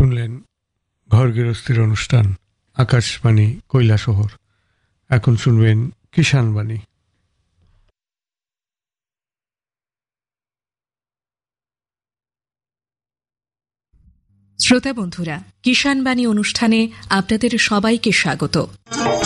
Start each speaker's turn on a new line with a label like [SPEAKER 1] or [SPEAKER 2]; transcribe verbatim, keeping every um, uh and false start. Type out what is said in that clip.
[SPEAKER 1] শুনলেন ঘর গৃহস্থির অনুষ্ঠান আকাশবাণী কৈলাসহর। এখন শুনবেন কিষাণ বাণী।
[SPEAKER 2] শ্রোতা বন্ধুরা, কিষাণ বাণী অনুষ্ঠানে আপনাদের সবাইকে স্বাগত।